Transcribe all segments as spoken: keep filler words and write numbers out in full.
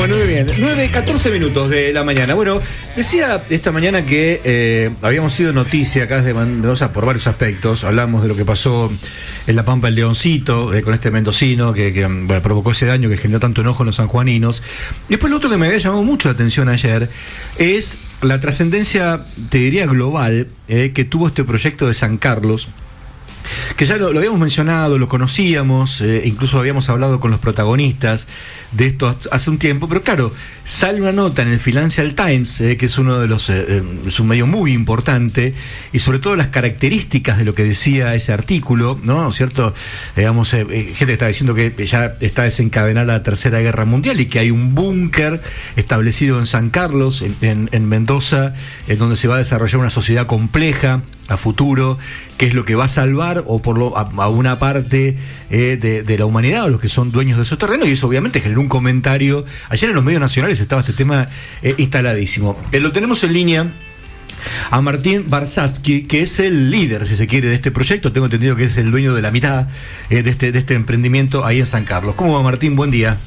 Bueno, muy bien. nueve, catorce minutos de la mañana. Bueno, decía esta mañana que eh, habíamos sido noticia acá desde Mendoza por varios aspectos. Hablamos de lo que pasó en La Pampa del Leoncito, eh, con este mendocino que, que bueno, provocó ese daño que generó tanto enojo en los sanjuaninos. Y después lo otro que me había llamado mucho la atención ayer es la trascendencia, te diría, global, eh, que tuvo este proyecto de San Carlos, que ya lo, lo habíamos mencionado, lo conocíamos, eh, incluso habíamos hablado con los protagonistas de esto hace un tiempo, pero claro, sale una nota en el Financial Times, eh, que es uno de los, eh, es un medio muy importante, y sobre todo las características de lo que decía ese artículo, ¿no? ¿Cierto? Digamos, eh, gente que está diciendo que ya está desencadenada la Tercera Guerra Mundial y que hay un búnker establecido en San Carlos, en, en, en Mendoza, en donde se va a desarrollar una sociedad compleja a futuro, que es lo que va a salvar o por lo, a, a una parte eh, de, de la humanidad, o los que son dueños de esos terrenos, y eso obviamente generó un comentario. Ayer en los medios nacionales estaba este tema eh, instaladísimo. Eh, lo tenemos en línea a Martín Barsatsky, que es el líder, si se quiere, de este proyecto. Tengo entendido que es el dueño de la mitad eh, de, este, de este emprendimiento ahí en San Carlos. ¿Cómo va, Martín? Buen día.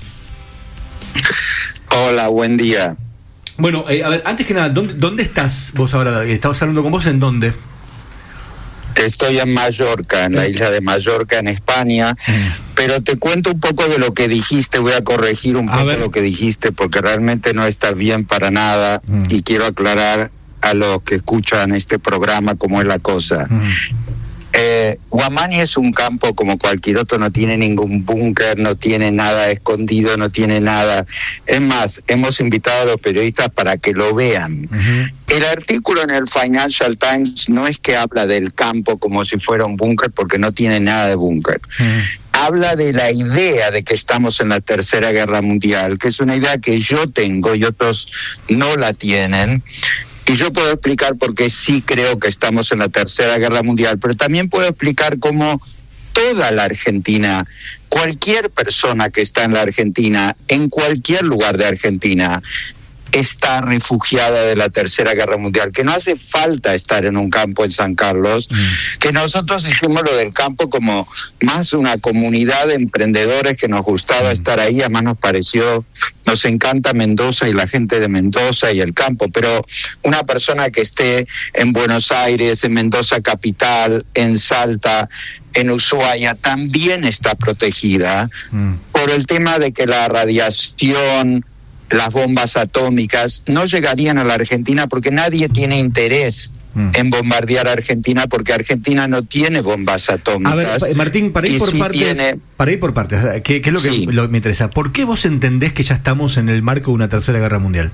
Hola, buen día. Bueno, eh, a ver, antes que nada, ¿dónde, dónde estás vos ahora? ¿Estabas hablando con vos en dónde? Estoy en Mallorca, en la isla de Mallorca, en España, mm. pero te cuento un poco de lo que dijiste, voy a corregir un poco lo que dijiste, porque realmente no está bien para nada, mm. y quiero aclarar a los que escuchan este programa cómo es la cosa. Mm. Eh, Huamani es un campo como cualquier otro, no tiene ningún búnker, no tiene nada escondido, no tiene nada. Es más, hemos invitado a los periodistas para que lo vean. Uh-huh. El artículo en el Financial Times no es que habla del campo como si fuera un búnker, porque no tiene nada de búnker. Uh-huh. Habla de la idea de que estamos en la Tercera Guerra Mundial, que es una idea que yo tengo y otros no la tienen. Y yo puedo explicar por qué sí creo que estamos en la Tercera Guerra Mundial, pero también puedo explicar cómo toda la Argentina, cualquier persona que está en la Argentina, en cualquier lugar de Argentina, está refugiada de la Tercera Guerra Mundial, que no hace falta estar en un campo en San Carlos, mm. que nosotros hicimos lo del campo como más una comunidad de emprendedores que nos gustaba mm. estar ahí. Además nos pareció, nos encanta Mendoza y la gente de Mendoza y el campo, pero una persona que esté en Buenos Aires, en Mendoza capital, en Salta, en Ushuaia, también está protegida mm. por el tema de que la radiación, las bombas atómicas no llegarían a la Argentina, porque nadie tiene interés mm. en bombardear a Argentina, porque Argentina no tiene bombas atómicas. A ver, Martín, para ir por sí partes, tiene... para ir por partes, ¿qué, qué es lo que sí. lo, me interesa? ¿Por qué vos entendés que ya estamos en el marco de una Tercera Guerra Mundial?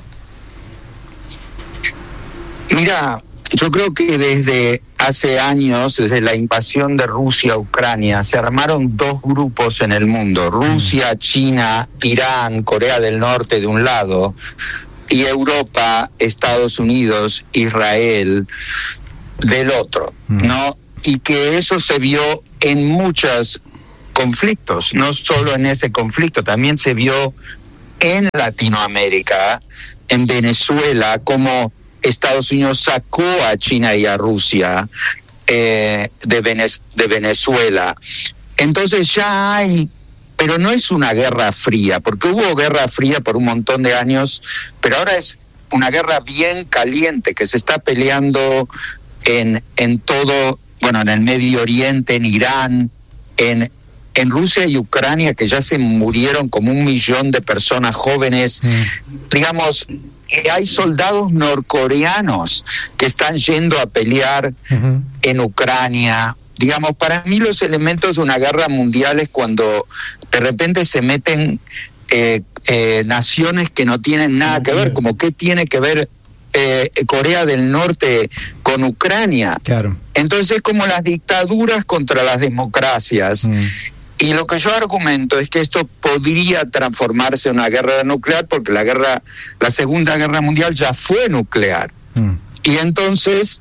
Mira, yo creo que desde hace años, desde la invasión de Rusia a Ucrania, se armaron dos grupos en el mundo: Rusia, China, Irán, Corea del Norte de un lado, y Europa, Estados Unidos, Israel del otro, ¿no? Y que eso se vio en muchos conflictos, no solo en ese conflicto, también se vio en Latinoamérica, en Venezuela, como Estados Unidos sacó a China y a Rusia eh, de, Venez- de Venezuela. Entonces ya hay, pero no es una guerra fría, porque hubo guerra fría por un montón de años, pero ahora es una guerra bien caliente que se está peleando en, en todo, bueno, en el Medio Oriente, en Irán, en, en Rusia y Ucrania, que ya se murieron como un millón de personas jóvenes, mm. digamos. Hay soldados norcoreanos que están yendo a pelear uh-huh. en Ucrania. Digamos, para mí los elementos de una guerra mundial es cuando de repente se meten eh, eh, naciones que no tienen nada que ver, como qué tiene que ver eh, Corea del Norte con Ucrania. Claro. Entonces, como las dictaduras contra las democracias. Uh-huh. Y lo que yo argumento es que esto podría transformarse en una guerra nuclear, porque la guerra, la Segunda Guerra Mundial ya fue nuclear. Mm. Y entonces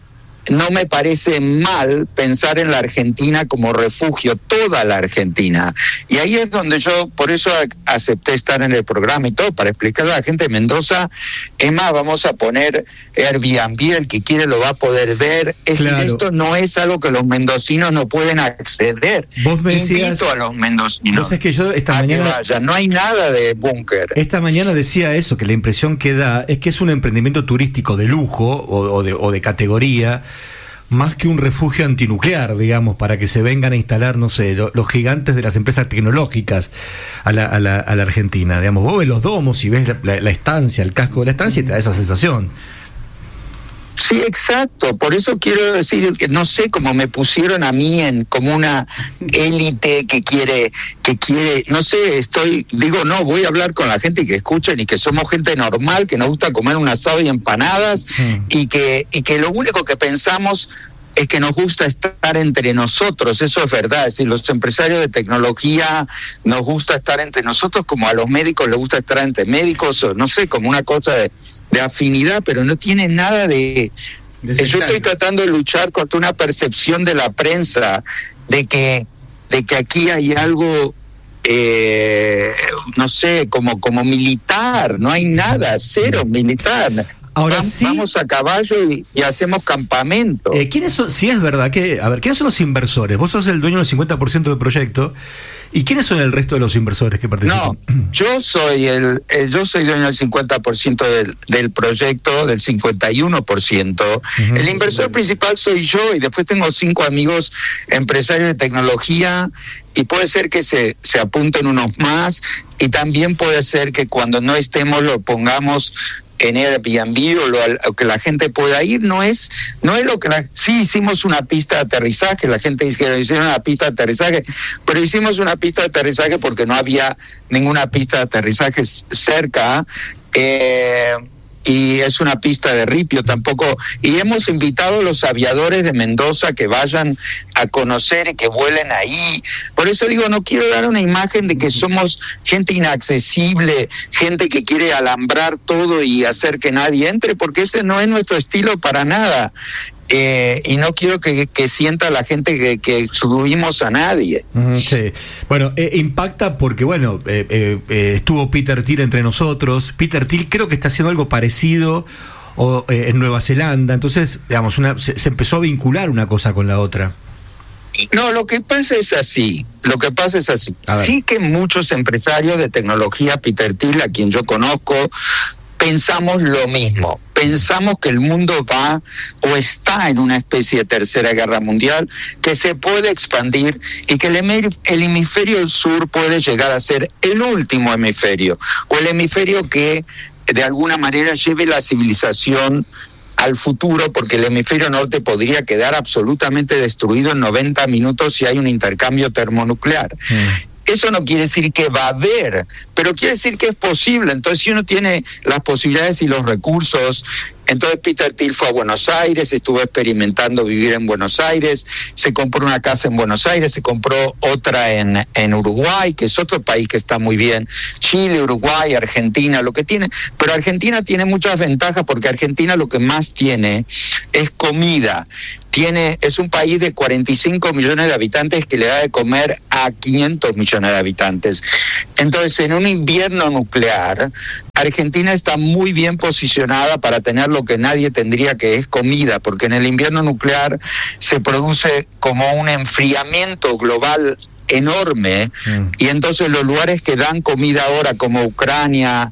no me parece mal pensar en la Argentina como refugio, toda la Argentina. Y ahí es donde yo, por eso acepté estar en el programa y todo, para explicarle a la gente de Mendoza, es más, vamos a poner Airbnb, el que quiere lo va a poder ver. Es claro. decir, esto no es algo que los mendocinos no pueden acceder. Vos me decías, invito a los mendocinos vos es que yo esta a mañana, que vayan. No hay nada de búnker. Esta mañana decía eso, que la impresión que da es que es un emprendimiento turístico de lujo o, o, de, o de categoría, más que un refugio antinuclear, digamos, para que se vengan a instalar, no sé, lo, los gigantes de las empresas tecnológicas a la, a la, a la Argentina. Digamos, vos ves los domos y ves la, la, la estancia, el casco de la estancia y te da esa sensación. Sí, exacto. Por eso quiero decir que no sé cómo me pusieron a mí en como una élite que quiere, que quiere, no sé, estoy, digo, no, voy a hablar con la gente y que escuchen y que somos gente normal, que nos gusta comer un asado y empanadas mm. y que y que lo único que pensamos es que nos gusta estar entre nosotros, eso es verdad. Es decir, los empresarios de tecnología nos gusta estar entre nosotros, como a los médicos les gusta estar entre médicos, o no sé, como una cosa de, de afinidad, pero no tiene nada de... de yo estoy tratando de luchar contra una percepción de la prensa de que, de que aquí hay algo... Eh, no sé, como, como militar, no hay nada, cero militar. Ahora vamos, sí, vamos a caballo y, y hacemos campamento. Eh, ¿Quiénes son? Sí, es verdad que, a ver, ¿quiénes son los inversores? Vos sos el dueño del cincuenta por ciento del proyecto. ¿Y quiénes son el resto de los inversores que participan? No, yo soy el, el yo soy dueño del cincuenta por ciento del, del proyecto, del cincuenta y uno por ciento. Uh-huh. El inversor principal soy yo y después tengo cinco amigos empresarios de tecnología y puede ser que se, se apunten unos más y también puede ser que cuando no estemos lo pongamos en Airbnb o lo, lo que la gente pueda ir. No es no es lo que la, sí hicimos una pista de aterrizaje, la gente dice que hicieron una pista de aterrizaje, pero hicimos una pista de aterrizaje porque no había ninguna pista de aterrizaje cerca, eh, y es una pista de ripio tampoco, y hemos invitado a los aviadores de Mendoza que vayan a conocer y que vuelen ahí. Por eso digo, no quiero dar una imagen de que somos gente inaccesible, gente que quiere alambrar todo y hacer que nadie entre, porque ese no es nuestro estilo para nada. Eh, y no quiero que, que sienta la gente que, que excluimos a nadie. Uh-huh, sí. Bueno, eh, impacta porque, bueno, eh, eh, eh, estuvo Peter Thiel entre nosotros. Peter Thiel creo que está haciendo algo parecido o, eh, en Nueva Zelanda. Entonces, digamos, una, se, se empezó a vincular una cosa con la otra. No, lo que pasa es así, lo que pasa es así. Sí que muchos empresarios de tecnología, Peter Thiel, a quien yo conozco, pensamos lo mismo. Pensamos que el mundo va o está en una especie de tercera guerra mundial, que se puede expandir y que el, hemisferio, el hemisferio sur puede llegar a ser el último hemisferio, o el hemisferio que de alguna manera lleve la civilización al futuro, porque el hemisferio norte podría quedar absolutamente destruido en noventa minutos si hay un intercambio termonuclear. Mm. Eso no quiere decir que va a haber, pero quiere decir que es posible. Entonces, si uno tiene las posibilidades y los recursos, entonces Peter Thiel fue a Buenos Aires, estuvo experimentando vivir en Buenos Aires, se compró una casa en Buenos Aires, se compró otra en, en Uruguay, que es otro país que está muy bien, Chile, Uruguay, Argentina, lo que tiene, pero Argentina tiene muchas ventajas porque Argentina lo que más tiene es comida. Tiene, es un país de cuarenta y cinco millones de habitantes que le da de comer a quinientos millones de habitantes. Entonces, en un invierno nuclear, Argentina está muy bien posicionada para tener lo que nadie tendría, que es comida, porque en el invierno nuclear se produce como un enfriamiento global enorme, mm. y entonces los lugares que dan comida ahora, como Ucrania,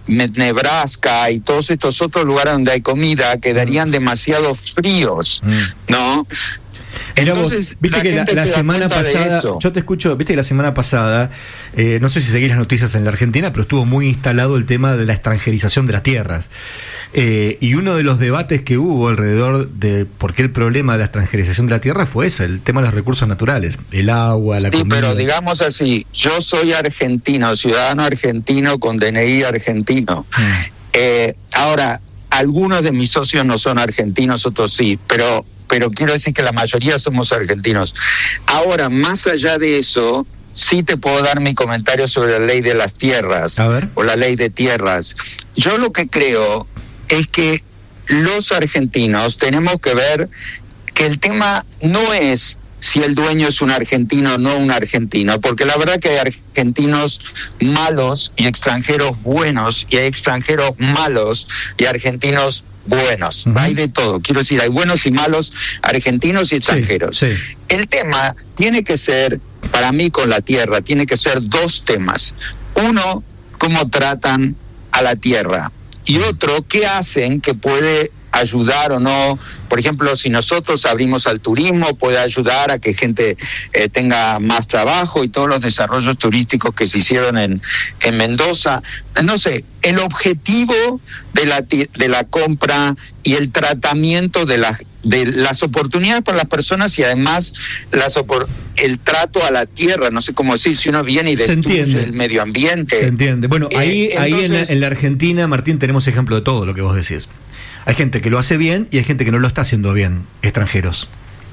Nebraska y todos estos otros lugares donde hay comida, quedarían mm. demasiado fríos, mm. ¿no? Entonces, vos, viste la que la, la semana pasada, yo te escucho, viste que la semana pasada, eh, no sé si seguís las noticias en la Argentina, pero estuvo muy instalado el tema de la extranjerización de las tierras. Eh, y uno de los debates que hubo alrededor de por qué el problema de la extranjerización de la tierra fue ese, el tema de los recursos naturales, el agua, la sí, comida. Pero digamos así, yo soy argentino, ciudadano argentino con D N I argentino. Mm. Eh, ahora, algunos de mis socios no son argentinos, otros sí, pero... pero quiero decir que la mayoría somos argentinos. Ahora, más allá de eso, sí te puedo dar mi comentario sobre la ley de las tierras, a ver. o la ley de tierras. Yo lo que creo es que los argentinos tenemos que ver que el tema no es si el dueño es un argentino o no un argentino, porque la verdad que hay argentinos malos y extranjeros buenos, y hay extranjeros malos y argentinos buenos. Uh-huh. Hay de todo, quiero decir, hay buenos y malos argentinos y extranjeros. Sí, sí. El tema tiene que ser, para mí con la tierra, tiene que ser dos temas. Uno, cómo tratan a la tierra, y otro, qué hacen que puede ayudar o no. Por ejemplo, si nosotros abrimos al turismo, puede ayudar a que gente eh, tenga más trabajo, y todos los desarrollos turísticos que se hicieron en, en Mendoza. No sé, el objetivo de la, de la compra y el tratamiento de, la, de las oportunidades para las personas, y además las el trato a la tierra, no sé cómo decir, si uno viene y destruye el medio ambiente. Se entiende. Bueno, ahí, eh, ahí entonces, en, la, en la Argentina, Martín, tenemos ejemplo de todo lo que vos decís. Hay gente que lo hace bien y hay gente que no lo está haciendo bien, extranjeros.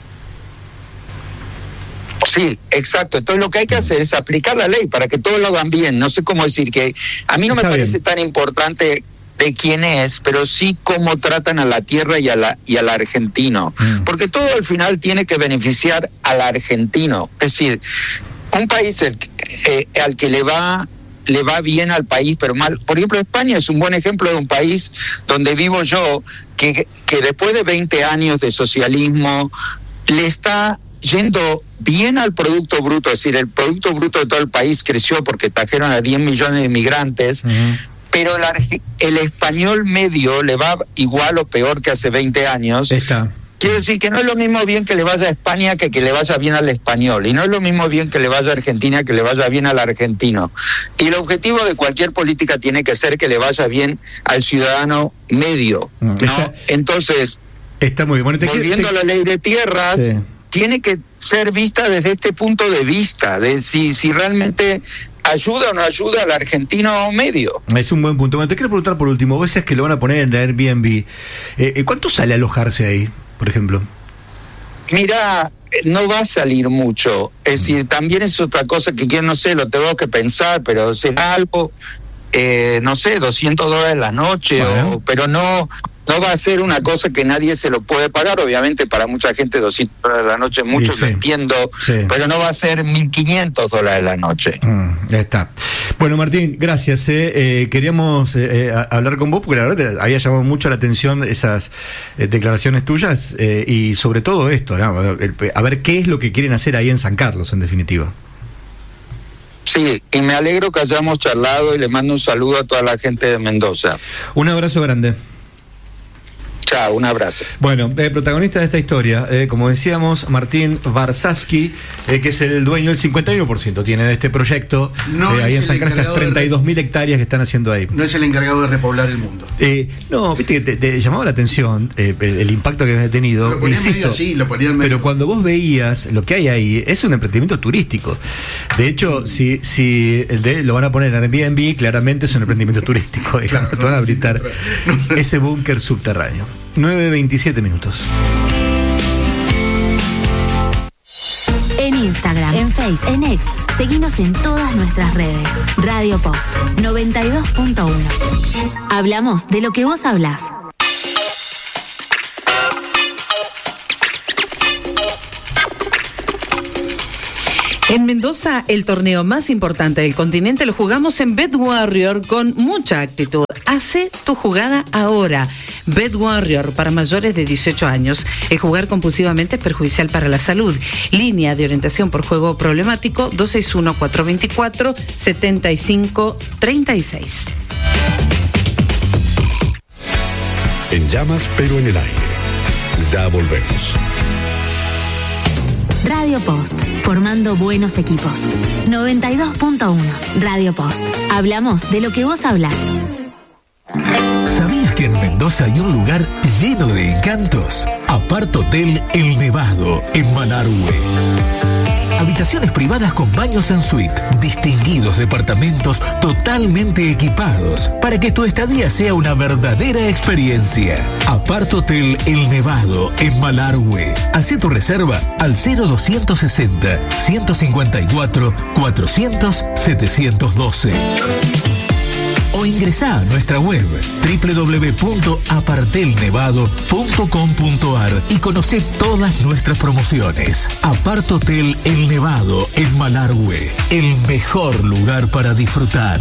Sí, exacto. Entonces lo que hay que hacer es aplicar la ley para que todos lo hagan bien. No sé cómo decir, que a mí no está me parece bien. Tan importante de quién es, pero sí cómo tratan a la tierra y, a la, y al argentino. Mm. Porque todo al final tiene que beneficiar al argentino. Es decir, un país el, eh, al que le va... le va bien al país, pero mal. Por ejemplo, España es un buen ejemplo de un país donde vivo yo, que, que después de veinte años de socialismo, le está yendo bien al Producto Bruto. Es decir, el Producto Bruto de todo el país creció porque trajeron a diez millones de inmigrantes, uh-huh. pero el, el español medio le va igual o peor que hace veinte años. Está. Quiero decir que no es lo mismo bien que le vaya a España que que le vaya bien al español, y no es lo mismo bien que le vaya a Argentina que le vaya bien al argentino. Y el objetivo de cualquier política tiene que ser que le vaya bien al ciudadano medio, ¿no? Está, Entonces, está muy bueno. Te volviendo te... a la ley de tierras, sí. tiene que ser vista desde este punto de vista, de si, si realmente ayuda o no ayuda al argentino medio. Es un buen punto. Bueno, te quiero preguntar por último, vos decías que lo van a poner en la Airbnb. Eh, ¿Cuánto sale alojarse ahí, por ejemplo? Mira, no va a salir mucho. Es decir, también es otra cosa que yo no sé, lo tengo que pensar, pero será algo, eh, no sé, doscientos dólares la noche, bueno. o, pero no... No va a ser una cosa que nadie se lo puede pagar. Obviamente para mucha gente doscientos dólares la noche, muchos sí, sí. entiendo, sí. pero no va a ser mil quinientos dólares la noche. Mm, ya está. Bueno, Martín, gracias. Eh. Eh, queríamos eh, hablar con vos porque la verdad te había llamado mucho la atención esas eh, declaraciones tuyas eh, y sobre todo esto, ¿no? A ver qué es lo que quieren hacer ahí en San Carlos, en definitiva. Sí, y me alegro que hayamos charlado y le mando un saludo a toda la gente de Mendoza. Un abrazo grande. Chao, un abrazo. Bueno, eh, protagonista de esta historia, eh, como decíamos, Martín Varsavsky, eh, que es el dueño del cincuenta y uno por ciento tiene de este proyecto, no eh, ahí en San Carlos, estas treinta y dos mil hectáreas que están haciendo ahí. No es el encargado de repoblar el mundo. Eh, no, viste que te, te llamaba la atención eh, el, el impacto que había tenido. Lo ponían medio así, lo ponían medio. Pero cuando vos veías lo que hay ahí, es un emprendimiento turístico. De hecho, si, si el de, lo van a poner en Airbnb, claramente es un emprendimiento turístico. Claro, te van a habilitar no, ese búnker subterráneo. nueve veintisiete minutos. En Instagram, en Face, en X, seguinos en todas nuestras redes. Radio Post noventa y dos punto uno. Hablamos de lo que vos hablás. En Mendoza, el torneo más importante del continente lo jugamos en BetWarrior con mucha actitud. Hace tu jugada ahora. BetWarrior para mayores de dieciocho años. El jugar compulsivamente es perjudicial para la salud. Línea de orientación por juego problemático dos seis uno, cuatro dos cuatro, siete cinco tres seis. En llamas pero en el aire. Ya volvemos. Radio Post, formando buenos equipos. noventa y dos punto uno. Radio Post. Hablamos de lo que vos hablás. ¿Sabías que en Mendoza hay un lugar lleno de encantos? Apart Hotel El Nevado, en Malargüe. Habitaciones privadas con baños en suite, distinguidos departamentos totalmente equipados para que tu estadía sea una verdadera experiencia. Apart Hotel El Nevado en Malargüe. Hacé tu reserva al cero doscientos sesenta, ciento cincuenta y cuatro, cuatrocientos, setecientos doce. o ingresá a nuestra web doble u doble u doble u punto apartelnevado punto com punto ar y conocé todas nuestras promociones. Apart Hotel El Nevado en Malargüe, el mejor lugar para disfrutar.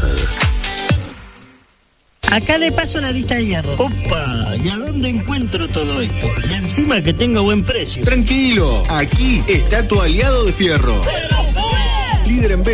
Acá le paso la lista de hierro. Opa, ¿y a dónde encuentro todo esto? Y encima que tenga buen precio. Tranquilo, aquí está tu aliado de fierro. ¡Pero fue! Líder en